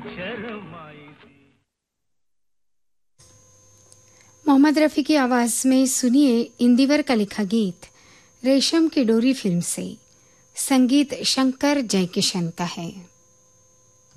शर्माई सी। मोहम्मद रफ़ी की आवाज़ में सुनिए इंदिवर का लिखा गीत रेशम की डोरी फिल्म से। संगीत शंकर जयकिशन का है।